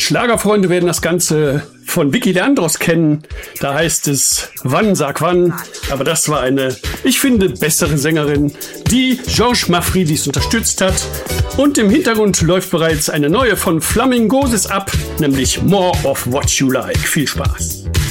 Schlagerfreunde werden das Ganze von Vicky Leandros kennen. Da heißt es Wann, sag wann. Aber das war eine, ich finde, bessere Sängerin, die Georges Mafridis unterstützt hat. Und im Hintergrund läuft bereits eine neue von Flamingoses ab, nämlich More of What You Like. Viel Spaß.